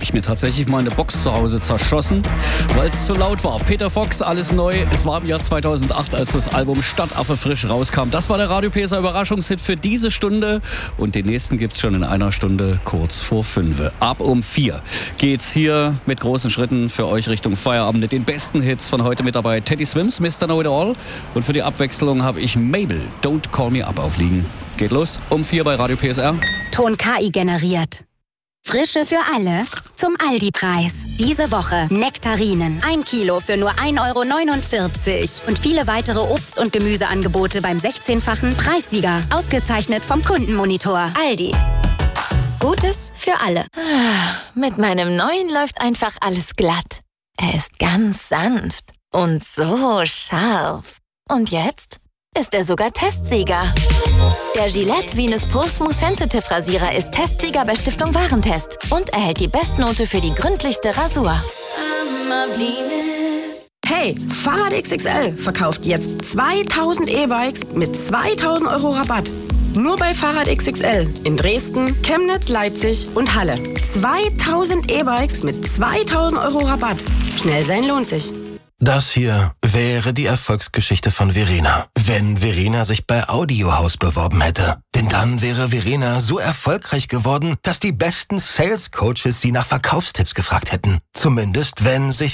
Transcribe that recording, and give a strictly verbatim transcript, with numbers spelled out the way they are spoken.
ich mir tatsächlich mal eine Box zu Hause zerschossen, weil es zu laut war. Peter Fox, alles neu. Es war im Jahr zweitausendacht, als das Album Stadtaffe frisch rauskam. Das war der Radio P S A Überraschungshit für diese Stunde. Und den nächsten gibt's schon in einer Stunde kurz vor fünf. Ab um vier geht's hier mit großen Schritten für euch Richtung Feierabend mit den besten Hits von heute mit dabei. Teddy Swims, Mister Know It All. Und für die Abwechslung habe ich Mabel, Don't Call Me Up aufliegen. Geht los, um vier bei Radio P S R. Ton K I generiert. Frische für alle zum Aldi-Preis. Diese Woche Nektarinen. Ein Kilo für nur ein Euro neunundvierzig. Und viele weitere Obst- und Gemüseangebote beim sechzehnfachen Preissieger. Ausgezeichnet vom Kundenmonitor. Aldi. Gutes für alle. Mit meinem neuen läuft einfach alles glatt. Er ist ganz sanft und so scharf. Und jetzt ist er sogar Testsieger. Der Gillette Venus Pro Smooth Sensitive Rasierer ist Testsieger bei Stiftung Warentest und erhält die Bestnote für die gründlichste Rasur. Hey, Fahrrad X X L verkauft jetzt zweitausend E-Bikes mit zweitausend Euro Rabatt. Nur bei Fahrrad X X L in Dresden, Chemnitz, Leipzig und Halle. zweitausend E-Bikes mit zweitausend Euro Rabatt. Schnell sein lohnt sich. Das hier wäre die Erfolgsgeschichte von Verena, wenn Verena sich bei Audiohaus beworben hätte. Denn dann wäre Verena so erfolgreich geworden, dass die besten Sales Coaches sie nach Verkaufstipps gefragt hätten. Zumindest wenn sich